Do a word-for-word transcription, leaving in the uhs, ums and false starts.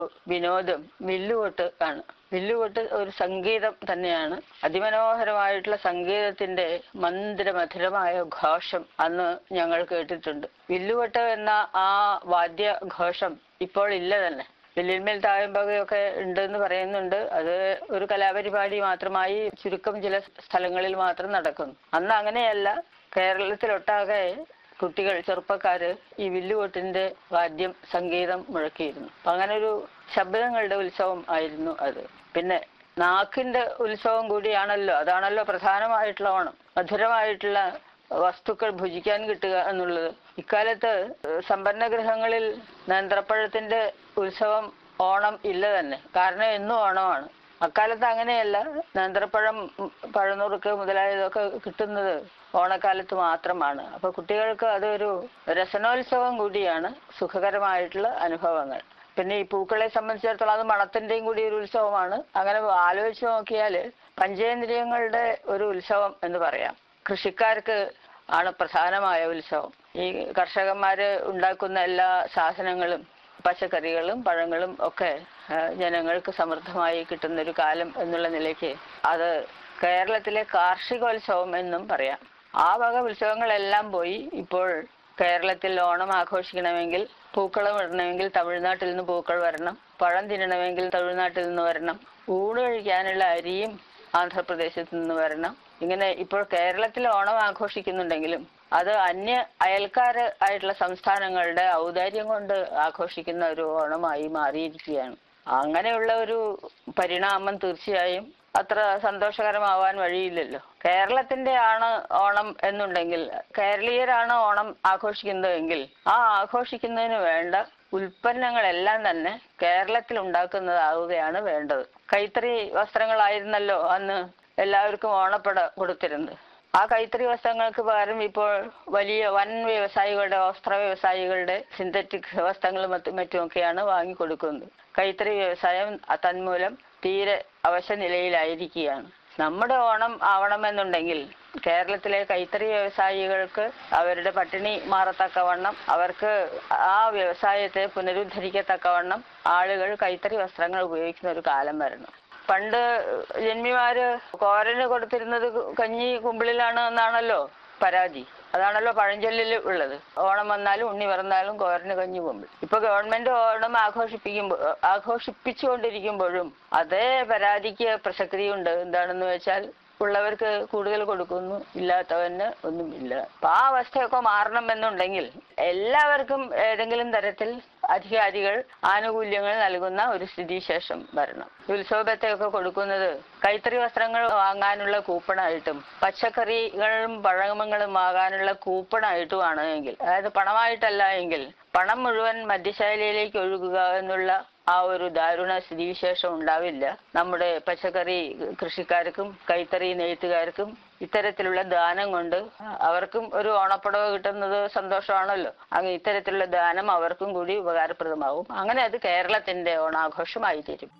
വിനോദം വില്ലുകൊട്ട് ആണ്. വില്ലുകൊട്ട് ഒരു സംഗീതം തന്നെയാണ്. അതിമനോഹരമായിട്ടുള്ള സംഗീതത്തിന്റെ മന്ദിരമധുരമായ ഘോഷം അന്ന് ഞങ്ങൾ കേട്ടിട്ടുണ്ട്. വില്ലുകൊട്ട് എന്ന ആ വാദ്യഘോഷം ഇപ്പോൾ ഇല്ല തന്നെ. വെല്ലിന്മേൽ തായമ്പകയൊക്കെ ഉണ്ടെന്ന് പറയുന്നുണ്ട്. അത് ഒരു കലാപരിപാടി മാത്രമായി ചുരുക്കം ചില സ്ഥലങ്ങളിൽ മാത്രം നടക്കുന്നു. അന്ന് അങ്ങനെയല്ല. കേരളത്തിലൊട്ടാകെ കുട്ടികൾ, ചെറുപ്പക്കാര് ഈ വില്ലുകൊട്ടിന്റെ വാദ്യം, സംഗീതം മുഴക്കിയിരുന്നു. അപ്പൊ അങ്ങനെ ഒരു ശബ്ദങ്ങളുടെ ഉത്സവം ആയിരുന്നു അത്. പിന്നെ നാക്കിന്റെ ഉത്സവം കൂടിയാണല്ലോ. അതാണല്ലോ പ്രധാനമായിട്ടുള്ള ഓണം. മധുരമായിട്ടുള്ള വസ്തുക്കൾ ഭുജിക്കാൻ കിട്ടുക എന്നുള്ളത്. ഇക്കാലത്ത് സമ്പന്ന ഗൃഹങ്ങളിൽ നേന്ത്രപ്പഴത്തിന്റെ ഉത്സവം, ഓണം ഇല്ല തന്നെ. കാരണം എന്നും ഓണമാണ്. അക്കാലത്ത് അങ്ങനെയല്ല. നേന്ത്രപ്പഴം, പഴനുറുക്ക് മുതലായതൊക്കെ കിട്ടുന്നത് ഓണക്കാലത്ത് മാത്രമാണ്. അപ്പൊ കുട്ടികൾക്ക് അതൊരു രസനോത്സവം കൂടിയാണ്, സുഖകരമായിട്ടുള്ള അനുഭവങ്ങൾ. പിന്നെ ഈ പൂക്കളെ സംബന്ധിച്ചിടത്തോളം അത് മണത്തിന്റെയും കൂടി ഒരു ഉത്സവമാണ്. അങ്ങനെ ആലോചിച്ച് നോക്കിയാല് പഞ്ചേന്ദ്രിയങ്ങളുടെ ഒരു ഉത്സവം എന്ന് പറയാം. കൃഷിക്കാർക്ക് ആണ് പ്രധാനമായ ഉത്സവം. ഈ കർഷകന്മാര് ഉണ്ടാക്കുന്ന എല്ലാ സാധനങ്ങളും, പച്ചക്കറികളും പഴങ്ങളും ഒക്കെ ജനങ്ങൾക്ക് സമൃദ്ധമായി കിട്ടുന്ന ഒരു കാലം എന്നുള്ള നിലയ്ക്ക് അത് കേരളത്തിലെ കാർഷികോത്സവം എന്നും പറയാം. ആ വക ഉത്സവങ്ങളെല്ലാം പോയി. ഇപ്പോൾ കേരളത്തിൽ ഓണം ആഘോഷിക്കണമെങ്കിൽ, പൂക്കളം ഇടണമെങ്കിൽ തമിഴ്നാട്ടിൽ നിന്ന് പൂക്കൾ വരണം. പഴം തിന്നണമെങ്കിൽ തമിഴ്നാട്ടിൽ നിന്ന് വരണം. ഊണ് കഴിക്കാനുള്ള അരിയും ആന്ധ്രാപ്രദേശത്ത് നിന്ന് വരണം. ഇങ്ങനെ ഇപ്പോൾ കേരളത്തിൽ ഓണം ആഘോഷിക്കുന്നുണ്ടെങ്കിലും അത് അന്യ അയൽക്കാര് ആയിട്ടുള്ള സംസ്ഥാനങ്ങളുടെ ഔദാര്യം കൊണ്ട് ആഘോഷിക്കുന്ന ഒരു ഓണമായി മാറിയിരിക്കുകയാണ്. അങ്ങനെയുള്ള ഒരു പരിണാമം തീർച്ചയായും അത്ര സന്തോഷകരമാവാൻ വഴിയില്ലല്ലോ. കേരളത്തിന്റെ ആണ് ഓണം എന്നുണ്ടെങ്കിൽ, കേരളീയരാണ് ഓണം ആഘോഷിക്കുന്നതെങ്കിൽ ആ ആഘോഷിക്കുന്നതിന് വേണ്ട ഉൽപ്പന്നങ്ങളെല്ലാം തന്നെ കേരളത്തിൽ ഉണ്ടാക്കുന്നതാവുകയാണ് വേണ്ടത്. കൈത്തറി വസ്ത്രങ്ങളായിരുന്നല്ലോ അന്ന് എല്ലാവർക്കും ഓണപ്പട കൊടുത്തിരുന്നത്. ആ കൈത്തറി വസ്ത്രങ്ങൾക്ക് പകരം ഇപ്പോൾ വലിയ വൻ വ്യവസായികളുടെ, വസ്ത്ര വ്യവസായികളുടെ സിന്തറ്റിക് വസ്ത്രങ്ങളും മറ്റും മറ്റുമൊക്കെയാണ് വാങ്ങിക്കൊടുക്കുന്നത്. കൈത്തറി വ്യവസായം തന്മൂലം തീരെ അവശ നിലയിലായിരിക്കുകയാണ്. നമ്മുടെ ഓണം ആവണമെന്നുണ്ടെങ്കിൽ കേരളത്തിലെ കൈത്തറി വ്യവസായികൾക്ക് അവരുടെ പട്ടിണി മാറത്തക്കവണ്ണം, അവർക്ക് ആ വ്യവസായത്തെ പുനരുദ്ധരിക്കത്തക്കവണ്ണം ആളുകൾ കൈത്തറി വസ്ത്രങ്ങൾ ഉപയോഗിക്കുന്ന ഒരു കാലം വരണം. പണ്ട് ജന്മിമാര് കോരന് കൊടുത്തിരുന്നത് കഞ്ഞി കുമ്പിളിലാണ് എന്നാണല്ലോ പരാതി. അതാണല്ലോ പഴഞ്ചൊല്ലിൽ ഉള്ളത്. ഓണം വന്നാലും ഉണ്ണി പിറന്നാലും കോരന് കഞ്ഞി കുമ്പിൾ. ഇപ്പൊ ഗവൺമെന്റ് ഓണം ആഘോഷിപ്പിക്കുമ്പോ ആഘോഷിപ്പിച്ചുകൊണ്ടിരിക്കുമ്പോഴും അതേ പരാതിക്ക് പ്രസക്തിയുണ്ട്. എന്താണെന്ന് വെച്ചാൽ ഉള്ളവർക്ക് കൂടുതൽ കൊടുക്കുന്നു, ഇല്ലാത്തവന് ഒന്നുമില്ല. അപ്പൊ ആ അവസ്ഥയൊക്കെ മാറണം എന്നുണ്ടെങ്കിൽ എല്ലാവർക്കും ഏതെങ്കിലും തരത്തിൽ അധികാരികൾ ആനുകൂല്യങ്ങൾ നൽകുന്ന ഒരു സ്ഥിതിശേഷം വരണം. ഉത്സവത്തെയൊക്കെ കൊടുക്കുന്നത് കൈത്തറി വസ്ത്രങ്ങൾ വാങ്ങാനുള്ള കൂപ്പണായിട്ടും പച്ചക്കറികളും പഴങ്ങളും വാങ്ങാനുള്ള കൂപ്പണായിട്ടുമാണ് എങ്കിൽ, അതായത് പണമായിട്ടല്ല എങ്കിൽ, പണം മുഴുവൻ മദ്യശാലയിലേക്ക് ഒഴുകുക എന്നുള്ള ആ ഒരു ദാരുണ സ്ഥിതിവിശേഷം ഉണ്ടാവില്ല. നമ്മുടെ പച്ചക്കറി കൃഷിക്കാർക്കും കൈത്തറി നെയ്ത്തുകാർക്കും ഇത്തരത്തിലുള്ള ദാനം കൊണ്ട് അവർക്കും ഒരു ഓണപ്പടവ് കിട്ടുന്നത് സന്തോഷമാണല്ലോ. അങ്ങനെ ഇത്തരത്തിലുള്ള ദാനം അവർക്കും കൂടി ഉപകാരപ്രദമാവും. അങ്ങനെ അത് കേരളത്തിന്റെ ഓണാഘോഷമായി തീരും.